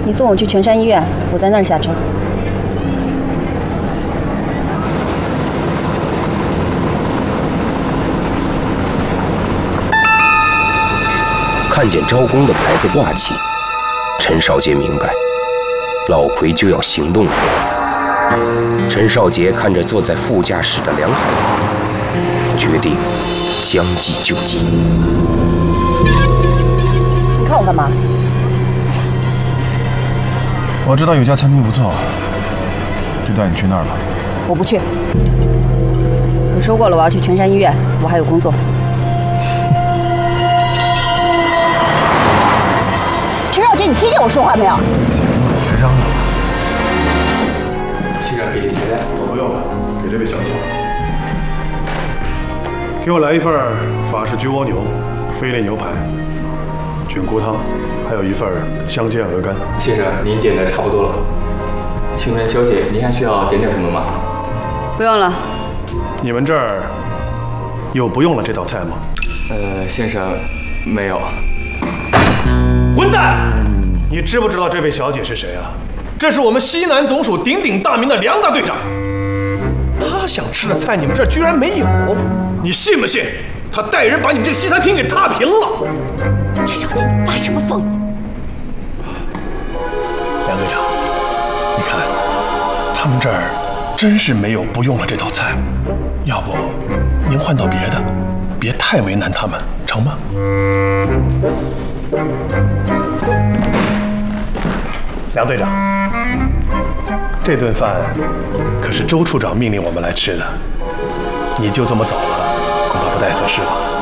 你送我去全山医院，我在那儿下车。 看见招工的牌子挂起，陈少杰明白，老奎就要行动了。陈少杰看着坐在副驾驶的梁海涛，决定将计就计。 你看我干嘛？ 我知道有家餐厅不错，就带你去那儿吧。 我不去。我说过了，我要去全山医院，我还有工作。陈少杰，你听见我说话没有？ 别嚷嚷了。 先生，给点菜单。 我不用了，给这位小姐。给我来一份法式焗蜗牛、菲力牛排、菌菇汤，还有一份香煎鹅肝。 先生，您点的差不多了。请问小姐，您还需要点什么吗？ 不用了。 你们这儿有不用了这道菜吗？ 先生，没有。 混蛋！你知不知道这位小姐是谁啊？这是我们西南总署鼎鼎大名的梁大队长。他想吃的菜，你们这儿居然没有，你信不信？他带人把你们这个西餐厅给踏平了。 陈少杰，你发什么疯？ 梁队长，你看，他们这儿真是没有不用了这道菜，要不您换到别的，别太为难他们，成吗？梁队长，这顿饭可是周处长命令我们来吃的，你就这么走了，恐怕不太合适吧？